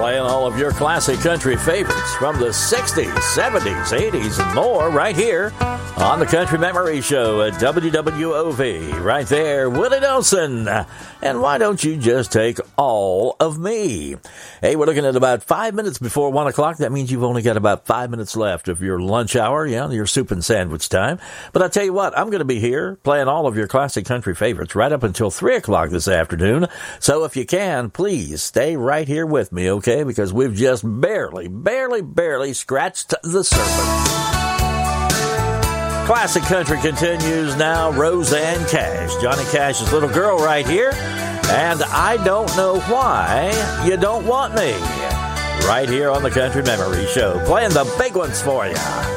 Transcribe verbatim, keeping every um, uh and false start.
Playing all of your classic country favorites from the sixties, seventies, eighties, and more right here on the Country Memory Show at W W O V. Right there, Willie Nelson. And why don't you just take all of me? Hey, we're looking at about five minutes before one o'clock. That means you've only got about five minutes left of your lunch hour, yeah, your soup and sandwich time. But I tell you what, I'm going to be here playing all of your classic country favorites right up until three o'clock this afternoon. So if you can, please stay right here with me, okay? Because we've just barely, barely, barely scratched the surface. Classic country continues now. Rosanne Cash, Johnny Cash's little girl right here. And I don't know why you don't want me. Right here on the Country Memory Show, playing the big ones for you.